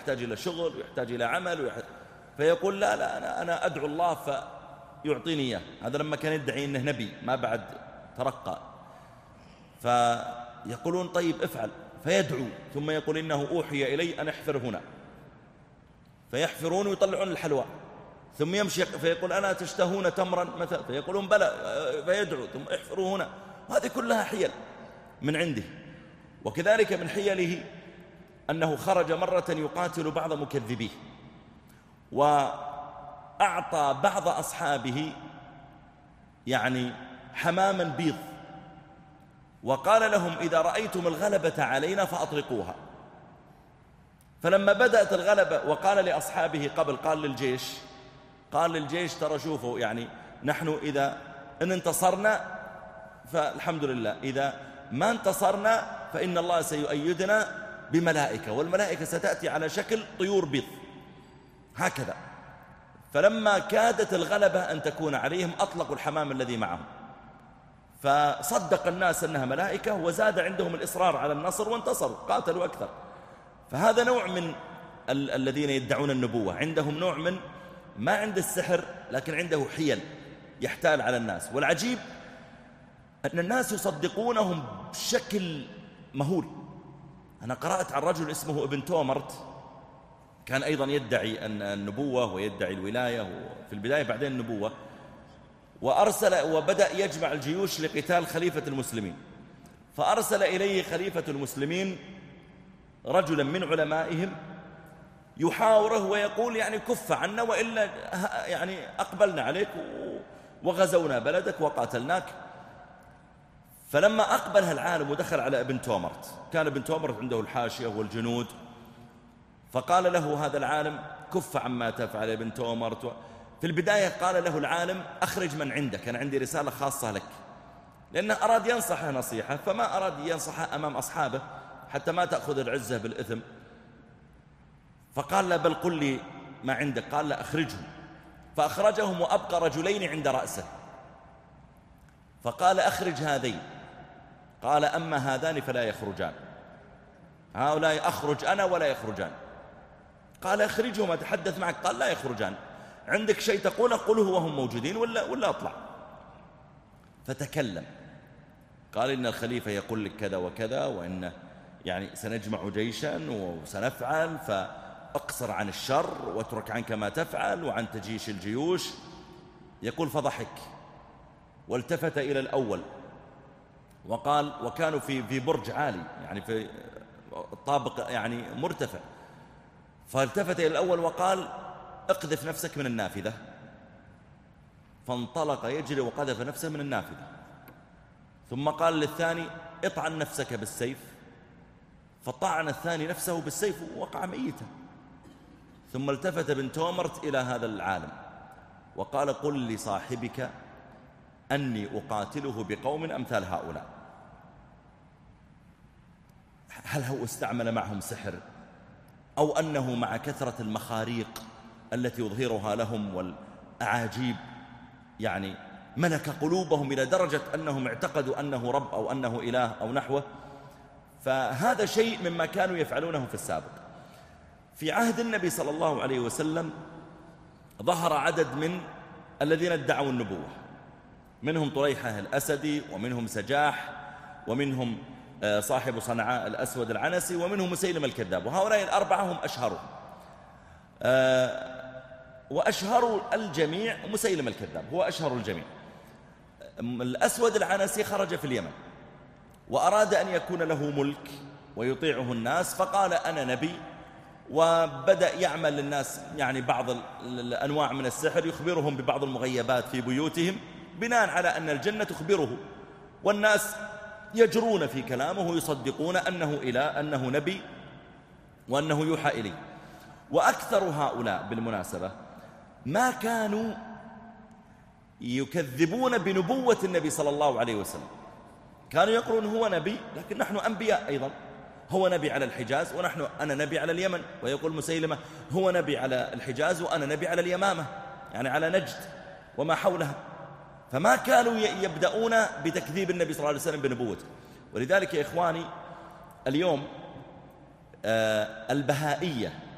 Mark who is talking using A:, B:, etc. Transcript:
A: ويحتاج إلى شغل ويحتاج إلى عمل فيقول لا أنا أدعو الله فيعطيني إياه. هذا لما كان يدعي أنه نبي ما بعد ترقى، فيقولون طيب افعل، فيدعو ثم يقول إنه أوحي إلي أن احفر هنا، فيحفرون ويطلعون الحلوى، ثم يمشي فيقول أنا تشتهون تمرا مثلا، فيقولون بلى، فيدعو ثم احفروا هنا. وهذه كلها حيل من عنده. وكذلك من حيله أنه خرج مرة يقاتل بعض مكذبيه، وأعطى بعض أصحابه يعني حماما بيض، وقال لهم إذا رأيتم الغلبة علينا فأطلقوها. فلما بدأت الغلبة وقال لأصحابه قبل قال للجيش ترى شوفوا يعني نحن إذا إن انتصرنا فالحمد لله، إذا ما انتصرنا فإن الله سيؤيدنا بملائكة، والملائكة ستأتي على شكل طيور بيض هكذا. فلما كادت الغلبة أن تكون عليهم أطلقوا الحمام الذي معهم، فصدق الناس أنها ملائكة، وزاد عندهم الإصرار على النصر وانتصروا قاتلوا أكثر. فهذا نوع من الذين يدعون النبوة، عندهم نوع من ما عند السحر لكن عنده حيل يحتال على الناس. والعجيب أن الناس يصدقونهم بشكل مهول. أنا قرأت عن رجل اسمه ابن تومرت، كان أيضا يدعي أن النبوة ويدعي الولاية في البداية بعدين النبوة، وأرسل وبدأ يجمع الجيوش لقتال خليفة المسلمين. فأرسل إليه خليفة المسلمين رجلا من علمائهم يحاوره ويقول يعني كف عنا وإلا يعني أقبلنا عليك وغزونا بلدك وقاتلناك. فلما أقبلها العالم ودخل على ابن تومرت، كان ابن تومرت عنده الحاشية والجنود، فقال له هذا العالم كف عما تفعل يا ابن تومرت. في البداية قال له العالم أخرج من عندك، أنا عندي رسالة خاصة لك، لأنه أراد ينصحه نصيحة فما أراد ينصحه أمام أصحابه حتى ما تأخذ العزة بالإثم. فقال له بل قل لي ما عندك. قال له أخرجهم. فأخرجهم وأبقى رجلين عند رأسه، فقال أخرج هذين. قال أما هذان فلا يخرجان، هؤلاء أخرج أنا ولا يخرجان. قال أخرجهم أتحدث معك. قال لا يخرجان، عندك شيء تقوله قله وهم موجودين ولا أطلع. فتكلم قال إن الخليفة يقول لك كذا وكذا، وإن يعني سنجمع جيشا وسنفعل، فأقصر عن الشر واترك عنك ما تفعل وعن تجيش الجيوش. يقول فضحك والتفت إلى الأول وقال، وكانوا في برج عالي يعني في طابق يعني مرتفع، فالتفت إلى الأول وقال اقذف نفسك من النافذة. فانطلق يجري وقذف نفسه من النافذة. ثم قال للثاني اطعن نفسك بالسيف، فطعن الثاني نفسه بالسيف ووقع ميتا. ثم التفت ابن تومرت إلى هذا العالم وقال قل لصاحبك أني أقاتله بقوم أمثال هؤلاء. هل هو استعمل معهم سحر، أو أنه مع كثرة المخاريق التي يظهرها لهم والأعاجيب يعني ملك قلوبهم إلى درجة أنهم اعتقدوا أنه رب أو أنه إله أو نحوه؟ فهذا شيء مما كانوا يفعلونه في السابق. في عهد النبي صلى الله عليه وسلم ظهر عدد من الذين ادعوا النبوة، منهم طريحة الأسدي، ومنهم سجاح، ومنهم صاحب صنعاء الأسود العنسي، ومنهم مسيلم الكذاب. وهؤلاء الأربعة هم أشهروا، وأشهروا الجميع مسيلم الكذاب هو أشهر الجميع. الأسود العنسي خرج في اليمن وأراد أن يكون له ملك ويطيعه الناس، فقال أنا نبي، وبدأ يعمل للناس يعني بعض الأنواع من السحر، يخبرهم ببعض المغيبات في بيوتهم بناء على أن الجنة تخبره، والناس يجرون في كلامه ويصدقون أنه إله، أنه نبي، وأنه يوحى إليه. وأكثر هؤلاء بالمناسبة ما كانوا يكذبون بنبوة النبي صلى الله عليه وسلم، كانوا يقولون هو نبي لكن نحن أنبياء أيضا، هو نبي على الحجاز أنا نبي على اليمن، ويقول مسيلمة هو نبي على الحجاز وأنا نبي على اليمامة يعني على نجد وما حولها. فما كانوا يبدأون بتكذيب النبي صلى الله عليه وسلم بنبوته. ولذلك يا إخواني اليوم البهائية